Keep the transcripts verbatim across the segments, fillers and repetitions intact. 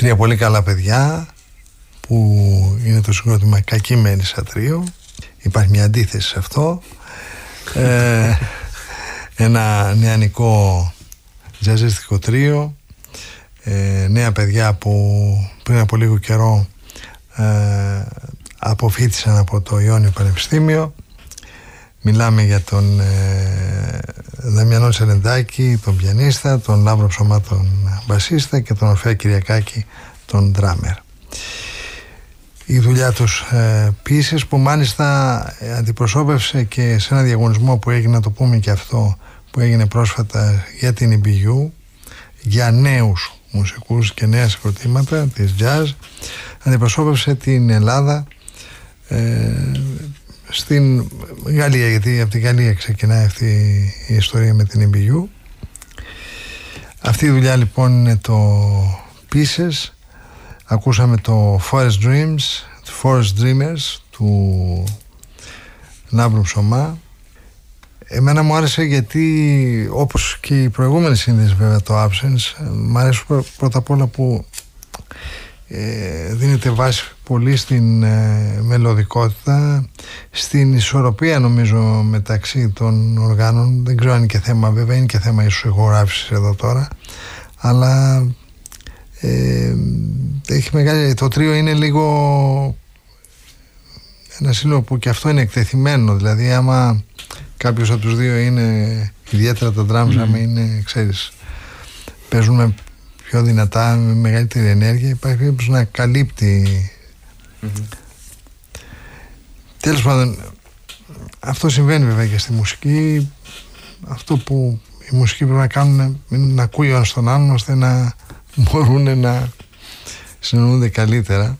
τρία πολύ καλά παιδιά που είναι το συγκρότημα Κακή Μένισσα Τρίο. Υπάρχει μια αντίθεση σε αυτό. ε, ένα νεανικό τζαζίστικο τρίο, ε, νέα παιδιά που πριν από λίγο καιρό ε, αποφοίτησαν από το Ιόνιο Πανεπιστήμιο. Μιλάμε για τον ε, Δαμιανό Τσελεντάκη, τον πιανίστα, τον Λάμπρο Ψωμά, τον μπασίστα, και τον Ορφέα Κυριακάκη, τον ντράμερ. Η δουλειά τους ε, πίσες που μάλιστα ε, αντιπροσώπευσε και σε ένα διαγωνισμό που έγινε, να το πούμε και αυτό, που έγινε πρόσφατα για την ι μπι γιου, για νέους μουσικούς και νέα συγκροτήματα της jazz. Αντιπροσώπευσε την Ελλάδα ε, στην Γαλλία, γιατί από τη Γαλλία ξεκινάει αυτή η ιστορία με την ι μπι γιου. Αυτή η δουλειά λοιπόν είναι το Pieces. Ακούσαμε το Forest Dreams, το Forest Dreamers του Λάμπρου Ψωμά. Εμένα μου άρεσε γιατί, όπως και οι προηγούμενες σύνδεσεις βέβαια, το Absence, μου αρέσει πρώτα απ' όλα που ε, δίνεται βάση πολύ στην ε, μελωδικότητα, στην ισορροπία νομίζω μεταξύ των οργάνων. Δεν ξέρω αν είναι και θέμα, βέβαια είναι και θέμα ίσως ηχογράφησης εδώ τώρα, αλλά ε, έχει μεγάλη, το τρίο είναι λίγο ένα σύλλογο που και αυτό είναι εκτεθειμένο, δηλαδή άμα κάποιος από τους δύο είναι, ιδιαίτερα τα drums, mm. άμα είναι, ξέρεις, παίζουν με πιο δυνατά, με μεγαλύτερη ενέργεια, υπάρχει περίπτωση να καλύπτει. Mm-hmm. Τέλος πάντων, αυτό συμβαίνει βέβαια και στη μουσική. Αυτό που η μουσική πρέπει να κάνουν είναι να ακούει ο ένας τον άλλον, ώστε να μπορούν να συνεννοούνται καλύτερα.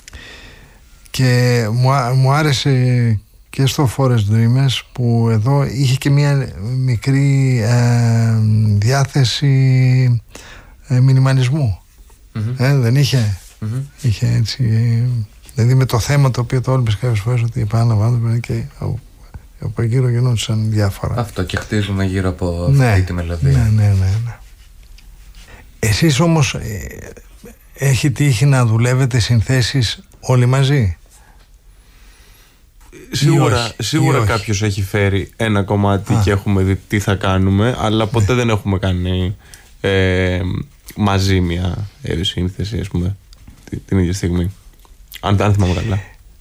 Και μου, μου άρεσε και στο Forest Dreamers που εδώ είχε και μια μικρή ε, διάθεση ε, μινιμαλισμού. Mm-hmm. ε, δεν είχε, mm-hmm. είχε έτσι, δηλαδή με το θέμα το οποίο το όλες κάποιες φορές ότι επαναλαμβάνονται και από γύρω γινόντουσαν διάφορα. Αυτό, και χτίζουμε γύρω από αυτή ναι, τη μελωδία. Ναι, ναι, ναι, ναι. Εσείς όμως ε, έχει τύχει να δουλεύετε συνθέσεις όλοι μαζί? Σίγουρα, όχι, σίγουρα κάποιος έχει φέρει ένα κομμάτι Α. και έχουμε δει τι θα κάνουμε, αλλά ποτέ ναι. δεν έχουμε κάνει ε, μαζί μια ε, σύνθεση, ας πούμε, την, την ίδια στιγμή. Αν, αν θυμάμαι καλά.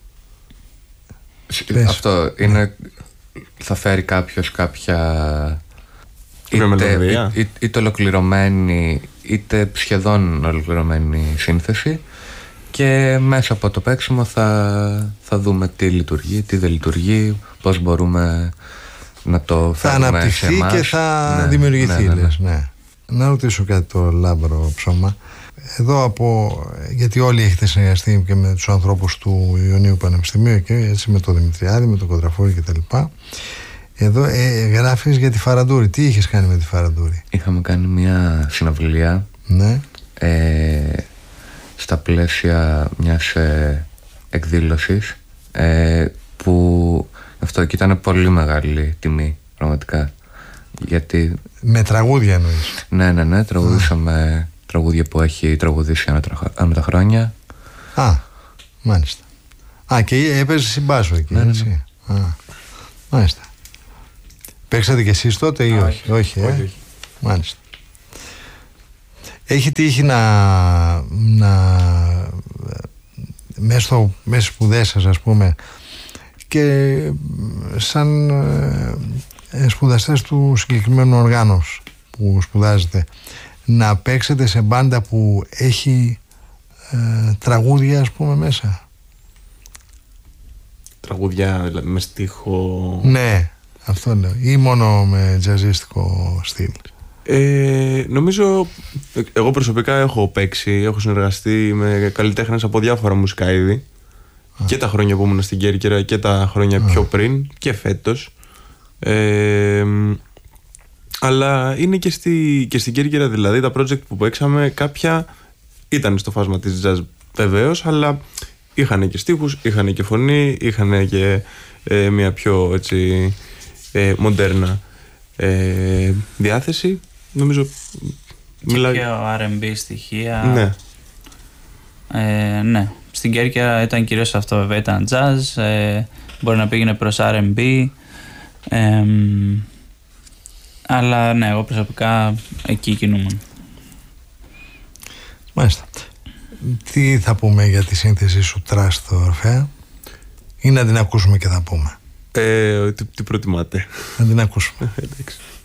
Πες. Αυτό είναι, θα φέρει κάποιος κάποια είτε, είτε, είτε ολοκληρωμένη είτε σχεδόν ολοκληρωμένη σύνθεση, και μέσα από το παίξιμο θα, θα δούμε τι λειτουργεί, τι δεν λειτουργεί, πώς μπορούμε να το φέρουμε θα αναπτυχθεί σε εμάς και θα ναι, δημιουργηθεί. ναι, ναι, ναι. Λες, ναι. Να ρωτήσω κάτι το Λάμπρο Ψώμα. Εδώ από, γιατί όλοι έχετε συνεργαστεί και με τους ανθρώπους του Ιωνίου Πανεπιστημίου και έτσι με τον Δημητριάδη, με τον Κοντραφούρη κτλ. Εδώ ε, γράφεις για τη Φαραντούρη. Τι είχες κάνει με τη Φαραντούρη? Είχαμε κάνει μια συναυλία, ναι. ε, στα πλαίσια μιας ε, εκδήλωσης ε, που αυτό και ήταν πολύ μεγάλη τιμή πραγματικά, γιατί... Με τραγούδια εννοείς? Ναι, ναι, ναι, τραγουδήσαμε ah. τραγούδια που έχει τραγουδήσει με τα χρόνια. Α, μάλιστα. Α, και έπαιζε συμπάσο εκεί, ναι, έτσι. Ναι. Α, μάλιστα. Παίξατε κι εσείς τότε ή ah, όχι? Όχι, όχι, ε? όχι. Μάλιστα. Έχει τύχει να, να μέσα, στο, μέσα στις σπουδές σας, ας πούμε, και σαν ε, σπουδαστές του συγκεκριμένου οργάνους που σπουδάζετε, να παίξετε σε μπάντα που έχει ε, τραγούδια, ας πούμε, μέσα? Τραγούδια δηλαδή, με στίχο? Ναι, αυτό λέω. Ή μόνο με τζαζίστικο στυλ? Ε, νομίζω, εγώ προσωπικά έχω παίξει, έχω συνεργαστεί με καλλιτέχνες από διάφορα μουσικά είδη. Α. Και τα χρόνια που ήμουν στην Κέρκυρα και τα χρόνια Α. πιο πριν και φέτος. Ε, αλλά είναι και, στη, και στην Κέρκυρα, δηλαδή τα project που παίξαμε, κάποια ήταν στο φάσμα της jazz βεβαίως, αλλά είχαν και στίχους, είχαν και φωνή, είχαν και ε, μια πιο έτσι ε, μοντέρνα ε, διάθεση. Νομίζω και μιλά... πιο αρ εν μπι στοιχεία. Ναι. Ε, ναι, στην Κέρκυρα ήταν κυρίως αυτό, βέβαια, ήταν jazz, ε, μπορεί να πήγαινε προς αρ εντ μπι, ε, αλλά ναι, εγώ προσωπικά εκεί κινούμουν. Μάλιστα. Τι θα πούμε για τη σύνθεση σου Trust το Ορφέα, ή να την ακούσουμε και θα πούμε? Ε, τι, τι προτιμάτε? Να την ακούσουμε. Εντάξει.